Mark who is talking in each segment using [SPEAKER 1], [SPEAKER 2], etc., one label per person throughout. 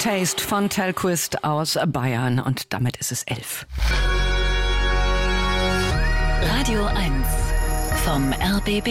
[SPEAKER 1] Taste von Telquist aus Bayern und damit ist es 11.
[SPEAKER 2] Radio 1 vom RBB.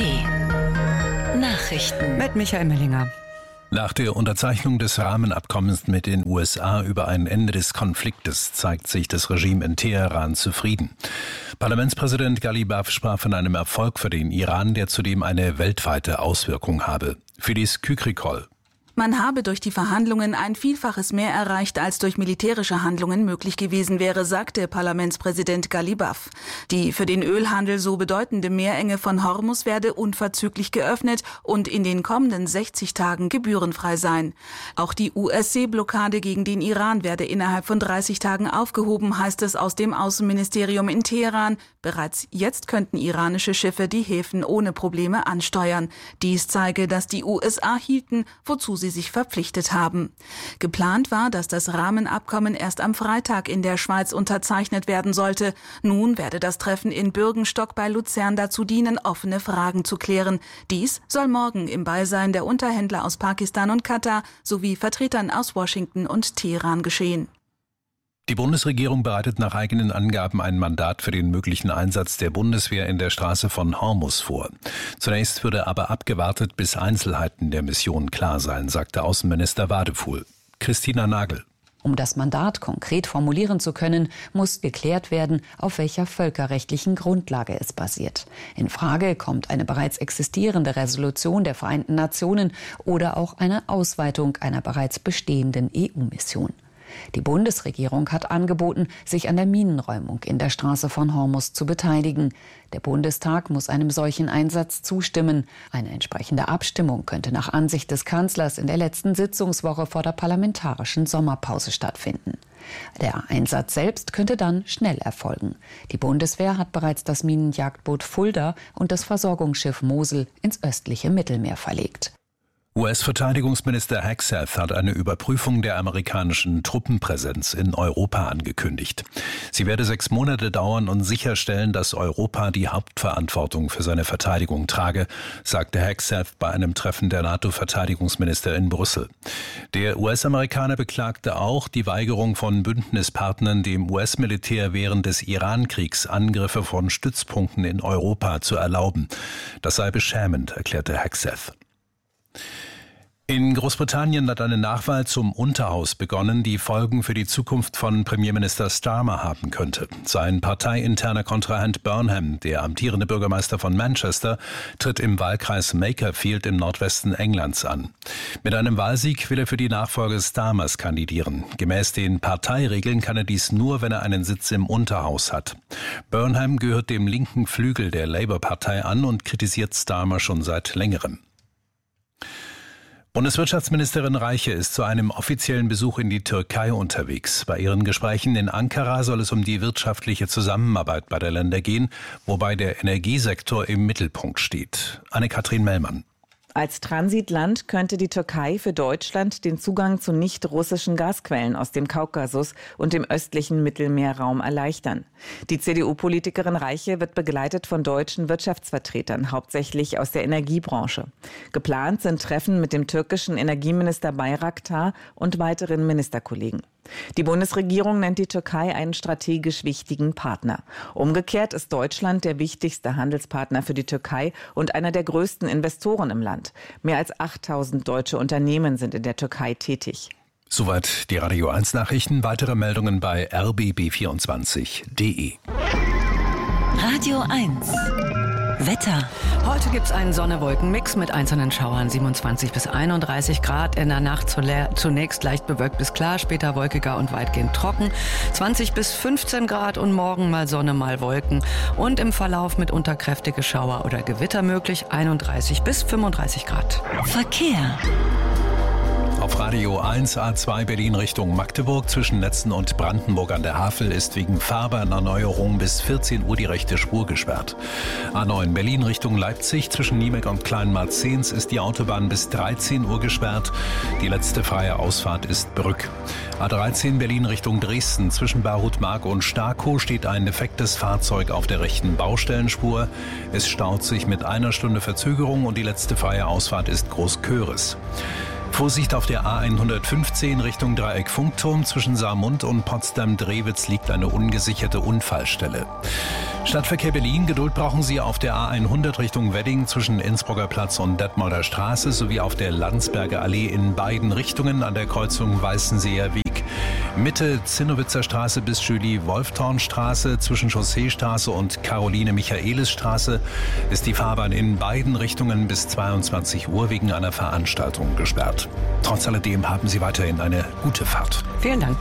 [SPEAKER 2] Nachrichten
[SPEAKER 1] Mit Michael Mellinger.
[SPEAKER 3] Nach der Unterzeichnung des Rahmenabkommens mit den USA über ein Ende des Konfliktes zeigt sich das Regime in Teheran zufrieden. Parlamentspräsident Ghalibaf sprach von einem Erfolg für den Iran, der zudem eine weltweite Auswirkung habe. Filiz Kükrikol.
[SPEAKER 4] Man habe durch die Verhandlungen ein Vielfaches mehr erreicht, als durch militärische Handlungen möglich gewesen wäre, sagte Parlamentspräsident Ghalibaf. Die für den Ölhandel so bedeutende Meerenge von Hormuz werde unverzüglich geöffnet und in den kommenden 60 Tagen gebührenfrei sein. Auch die US-Seeblockade gegen den Iran werde innerhalb von 30 Tagen aufgehoben, heißt es aus dem Außenministerium in Teheran. Bereits jetzt könnten iranische Schiffe die Häfen ohne Probleme ansteuern. Dies zeige, dass die USA hielten, wozu sie sich verpflichtet haben. Geplant war, dass das Rahmenabkommen erst am Freitag in der Schweiz unterzeichnet werden sollte. Nun werde das Treffen in Bürgenstock bei Luzern dazu dienen, offene Fragen zu klären. Dies soll morgen im Beisein der Unterhändler aus Pakistan und Katar sowie Vertretern aus Washington und Teheran geschehen.
[SPEAKER 3] Die Bundesregierung bereitet nach eigenen Angaben ein Mandat für den möglichen Einsatz der Bundeswehr in der Straße von Hormuz vor. Zunächst würde aber abgewartet, bis Einzelheiten der Mission klar seien, sagte Außenminister Wadefuhl. Christina Nagel.
[SPEAKER 5] Um das Mandat konkret formulieren zu können, muss geklärt werden, auf welcher völkerrechtlichen Grundlage es basiert. In Frage kommt eine bereits existierende Resolution der Vereinten Nationen oder auch eine Ausweitung einer bereits bestehenden EU-Mission. Die Bundesregierung hat angeboten, sich an der Minenräumung in der Straße von Hormuz zu beteiligen. Der Bundestag muss einem solchen Einsatz zustimmen. Eine entsprechende Abstimmung könnte nach Ansicht des Kanzlers in der letzten Sitzungswoche vor der parlamentarischen Sommerpause stattfinden. Der Einsatz selbst könnte dann schnell erfolgen. Die Bundeswehr hat bereits das Minenjagdboot Fulda und das Versorgungsschiff Mosel ins östliche Mittelmeer verlegt.
[SPEAKER 3] US-Verteidigungsminister Hegseth hat eine Überprüfung der amerikanischen Truppenpräsenz in Europa angekündigt. Sie werde 6 Monate dauern und sicherstellen, dass Europa die Hauptverantwortung für seine Verteidigung trage, sagte Hegseth bei einem Treffen der NATO-Verteidigungsminister in Brüssel. Der US-Amerikaner beklagte auch die Weigerung von Bündnispartnern, dem US-Militär während des Iran-Kriegs Angriffe von Stützpunkten in Europa zu erlauben. Das sei beschämend, erklärte Hegseth. In Großbritannien hat eine Nachwahl zum Unterhaus begonnen, die Folgen für die Zukunft von Premierminister Starmer haben könnte. Sein parteiinterner Kontrahent Burnham, der amtierende Bürgermeister von Manchester, tritt im Wahlkreis Makerfield im Nordwesten Englands an. Mit einem Wahlsieg will er für die Nachfolge Starmers kandidieren. Gemäß den Parteiregeln kann er dies nur, wenn er einen Sitz im Unterhaus hat. Burnham gehört dem linken Flügel der Labour-Partei an und kritisiert Starmer schon seit längerem. Bundeswirtschaftsministerin Reiche ist zu einem offiziellen Besuch in die Türkei unterwegs. Bei ihren Gesprächen in Ankara soll es um die wirtschaftliche Zusammenarbeit beider Länder gehen, wobei der Energiesektor im Mittelpunkt steht. Anne-Kathrin Mellmann.
[SPEAKER 6] Als Transitland könnte die Türkei für Deutschland den Zugang zu nicht-russischen Gasquellen aus dem Kaukasus und dem östlichen Mittelmeerraum erleichtern. Die CDU-Politikerin Reiche wird begleitet von deutschen Wirtschaftsvertretern, hauptsächlich aus der Energiebranche. Geplant sind Treffen mit dem türkischen Energieminister Bayraktar und weiteren Ministerkollegen. Die Bundesregierung nennt die Türkei einen strategisch wichtigen Partner. Umgekehrt ist Deutschland der wichtigste Handelspartner für die Türkei und einer der größten Investoren im Land. Mehr als 8.000 deutsche Unternehmen sind in der Türkei tätig.
[SPEAKER 3] Soweit die Radio 1 Nachrichten. Weitere Meldungen bei rbb24.de.
[SPEAKER 2] Radio 1 Wetter.
[SPEAKER 1] Heute gibt es einen Sonne-Wolken-Mix mit einzelnen Schauern, 27 bis 31 Grad. In der Nacht zunächst leicht bewölkt bis klar, später wolkiger und weitgehend trocken. 20 bis 15 Grad und morgen mal Sonne, mal Wolken. Und im Verlauf mitunter kräftige Schauer oder Gewitter möglich, 31 bis 35 Grad.
[SPEAKER 2] Verkehr.
[SPEAKER 3] Auf Radio 1 A2 Berlin Richtung Magdeburg zwischen Netzen und Brandenburg an der Havel ist wegen Fahrbahnerneuerung bis 14 Uhr die rechte Spur gesperrt. A9 Berlin Richtung Leipzig zwischen Niemek und Kleinmarzens ist die Autobahn bis 13 Uhr gesperrt. Die letzte freie Ausfahrt ist Brück. A13 Berlin Richtung Dresden zwischen Barhut-Mark und Starkow steht ein defektes Fahrzeug auf der rechten Baustellenspur. Es staut sich mit 1 Stunde Verzögerung und die letzte freie Ausfahrt ist Großköris. Vorsicht auf der A115 Richtung Dreieck Funkturm. Zwischen Saarmund und Potsdam-Drewitz liegt eine ungesicherte Unfallstelle. Stadtverkehr Berlin. Geduld brauchen Sie auf der A100 Richtung Wedding zwischen Innsbrucker Platz und Detmolder Straße sowie auf der Landsberger Allee in beiden Richtungen an der Kreuzung Weißenseer Weg. Mitte Zinnowitzer Straße bis Julie-Wolfthorn-Straße zwischen Chausseestraße und Caroline-Michaelis-Straße ist die Fahrbahn in beiden Richtungen bis 22 Uhr wegen einer Veranstaltung gesperrt. Trotz alledem haben Sie weiterhin eine gute Fahrt.
[SPEAKER 1] Vielen Dank.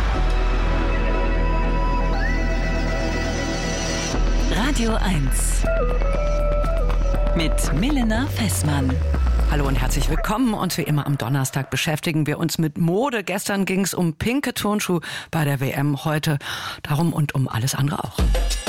[SPEAKER 2] Radio 1 mit Milena Fessmann.
[SPEAKER 1] Hallo und herzlich willkommen. Und wie immer am Donnerstag beschäftigen wir uns mit Mode. Gestern ging es um pinke Turnschuhe bei der WM, heute darum und um alles andere auch.